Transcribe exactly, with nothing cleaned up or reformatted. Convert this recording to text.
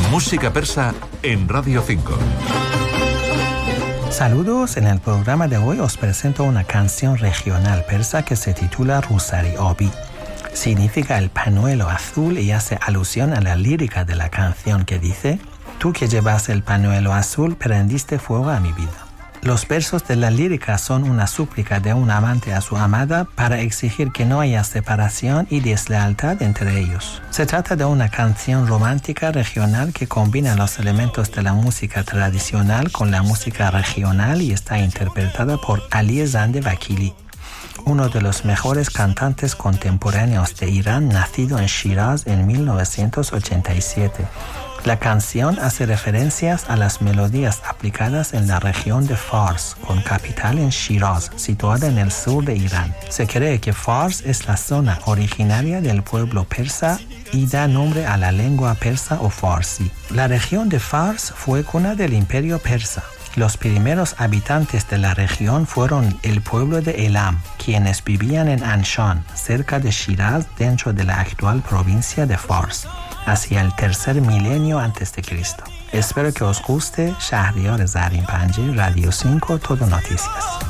Música persa en Radio cinco. Saludos, en el programa de hoy os presento una canción regional persa que se titula Rusari Abi. Significa el pañuelo azul y hace alusión a la lírica de la canción que dice: tú que llevas el pañuelo azul prendiste fuego a mi vida. Los versos de la lírica son una súplica de un amante a su amada para exigir que no haya separación y deslealtad entre ellos. Se trata de una canción romántica regional que combina los elementos de la música tradicional con la música regional y está interpretada por Ali Zande Vakili, uno de los mejores cantantes contemporáneos de Irán, nacido en Shiraz en mil novecientos ochenta y siete. La canción hace referencias a las melodías aplicadas en la región de Fars, con capital en Shiraz, situada en el sur de Irán. Se cree que Fars es la zona originaria del pueblo persa y da nombre a la lengua persa o farsi. La región de Fars fue cuna del imperio persa. Los primeros habitantes de la región fueron el pueblo de Elam, quienes vivían en Anshan, cerca de Shiraz, dentro de la actual provincia de Fars, hacia el tercer milenio antes de Cristo. Espero que os guste. Shahriar Zarin Panje, Radio cinco, Todo Noticias.